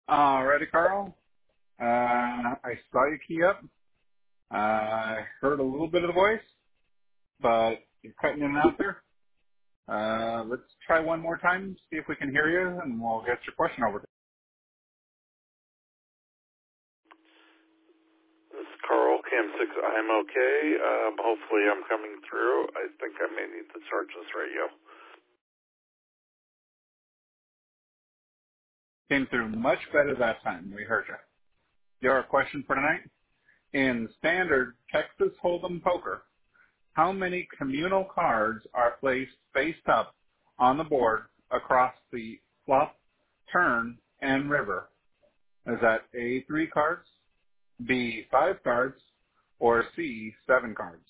Alrighty, Carl. I saw you key up. I heard a little bit of the voice, but you're cutting in and out there. Let's try one more time, see if we can hear you, and we'll get your question over. This is Carl, Cam 6, I'm okay. Hopefully I'm coming through. I think I may need to charge this radio. Came through much better that time. We heard you. Your question for tonight? In standard Texas Hold'em poker, how many communal cards are placed face up on the board across the flop, turn, and river? Is that A, 3 cards, B, 5 cards, or C, 7 cards?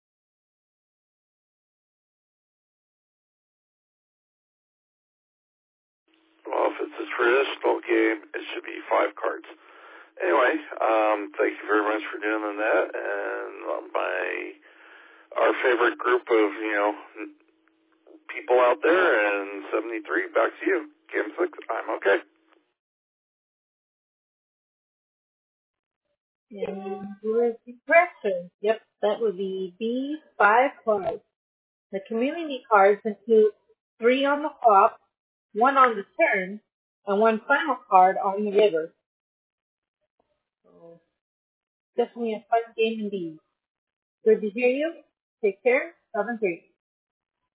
Well, if it's a traditional game, it should be 5 cards. Anyway, thank you very much for doing that. And our favorite group of, people out there, and 73, back to you. Cam 6, I'm okay. And here's the question. Yep, that would be B, 5 cards. The community cards include 3 on the flop, 1 on the turn, and 1 final card on the river. So, definitely a fun game indeed. Good to hear you. Take care. 7-3.